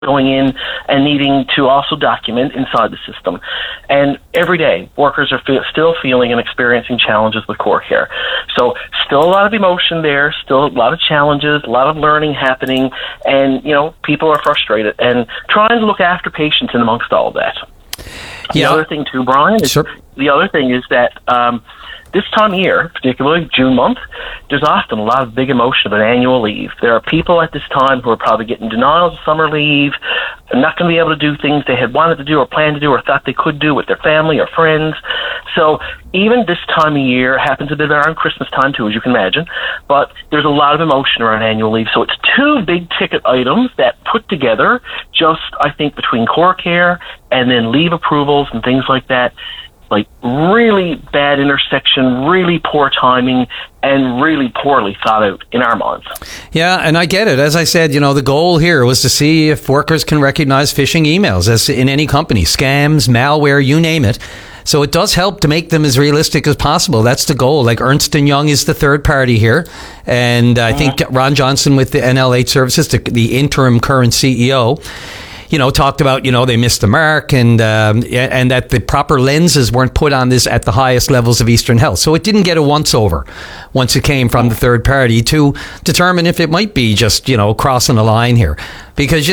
going in and needing to also document inside the system. And every day, workers are still feeling and experiencing challenges with core care. So still a lot of emotion there, still a lot of challenges, a lot of learning happening, and, people are frustrated and trying to look after patients in amongst all of that. The other thing too, Brian, is that this time of year, particularly June month, there's often a lot of big emotion about annual leave. There are people at this time who are probably getting denials of summer leave, not going to be able to do things they had wanted to do or planned to do or thought they could do with their family or friends. So even this time of year happens a bit around Christmas time too, as you can imagine, but there's a lot of emotion around annual leave. So it's two big ticket items that put together just, I think, between core care and then leave approvals and things like that, like really bad intersection, really poor timing, and really poorly thought out in our minds. Yeah, and I get it. As I said, the goal here was to see if workers can recognize phishing emails, as in any company, scams, malware, you name it. So it does help to make them as realistic as possible. That's the goal. Like Ernst & Young is the third party here. And I think Ron Johnson with the NL8 Services, the interim current CEO, talked about, they missed the mark and that the proper lenses weren't put on this at the highest levels of Eastern Health. So it didn't get a once-over once it came from the third party to determine if it might be just, crossing a line here. Because,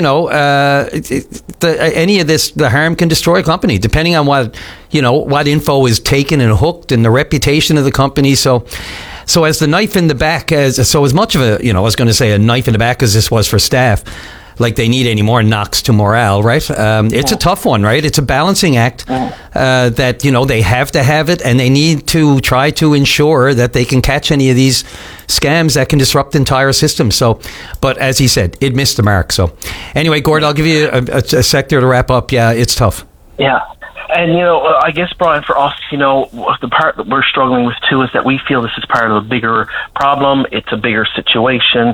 any of this, the harm can destroy a company, depending on what info is taken and hooked and the reputation of the company. So as the knife in the back, as much of a, I was going to say a knife in the back as this was for staff, like they need any more knocks to morale, right? It's a tough one, right? It's a balancing act that, they have to have it, and they need to try to ensure that they can catch any of these scams that can disrupt entire systems. So, but as he said, it missed the mark. So anyway, Gord, I'll give you a sector to wrap up. Yeah, it's tough. Yeah. And, I guess, Brian, for us, the part that we're struggling with, too, is that we feel this is part of a bigger problem. It's a bigger situation.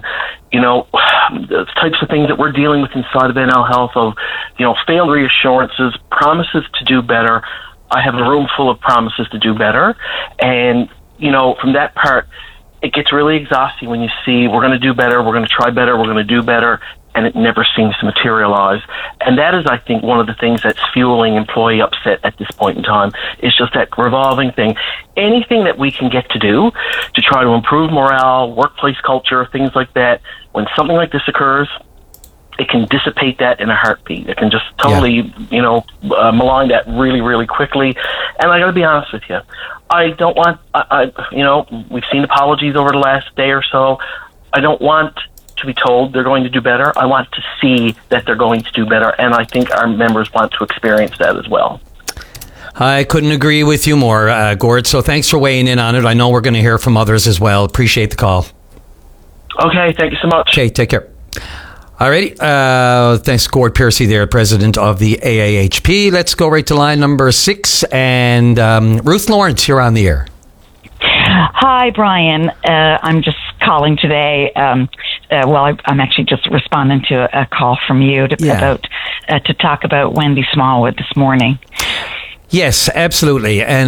The types of things that we're dealing with inside of NL Health of, failed reassurances, promises to do better. I have a room full of promises to do better. And, from that part, it gets really exhausting when you see we're going to do better, we're going to try better, we're going to do better, and it never seems to materialize. And that is, I think, one of the things that's fueling employee upset at this point in time, is just that revolving thing. Anything that we can get to do to try to improve morale, workplace culture, things like that, when something like this occurs, it can dissipate that in a heartbeat. It can just totally, malign that really, really quickly. And I got to be honest with you, I don't want, we've seen apologies over the last day or so. I don't want to be told they're going to do better. I want to see that they're going to do better, and I think our members want to experience that as well. I couldn't agree with you more, Gord. So thanks for weighing in on it. I know we're going to hear from others as well. Appreciate the call. Okay, thank you so much. Okay, take care. All righty. Thanks, Gord Piercy there, president of the AAHP. Let's go right to line number 6. And Ruth Lawrence, you're on the air. Hi, Brian. I'm just calling today. I'm actually just responding to a call from you to talk about Wendy Smallwood this morning. Yes, absolutely. And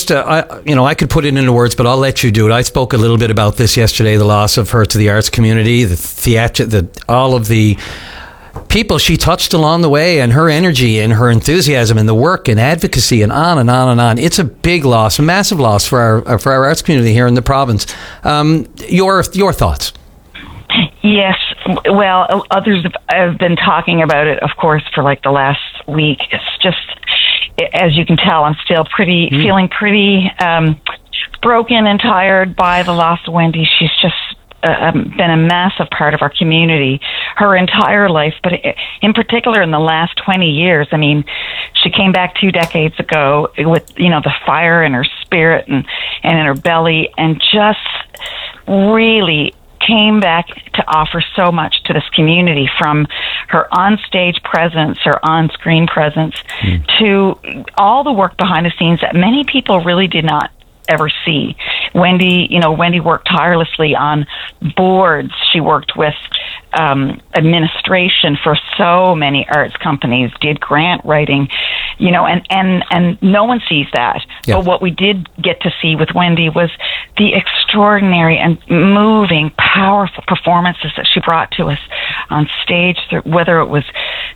I could put it into words, but I'll let you do it. I spoke a little bit about this yesterday, the loss of her to the arts community, all of the people she touched along the way, and her energy and her enthusiasm and the work and advocacy and on and on and on. It's a big loss, a massive loss for our arts community here in the province. Your thoughts? Yes. Well, others have been talking about it, of course, for like the last week. It's just, as you can tell, I'm still feeling pretty broken and tired by the loss of Wendy. She's just been a massive part of our community her entire life, but in particular in the last 20 years. I mean, she came back 2 decades ago with, the fire in her spirit and in her belly, and just really came back to offer so much to this community, from her on-stage presence, her on-screen presence, to all the work behind the scenes that many people really did not ever see. Wendy worked tirelessly on boards. She worked with administration for so many arts companies, did grant writing, and no one sees that. Yeah. But what we did get to see with Wendy was the extraordinary and moving, powerful performances that she brought to us on stage, whether it was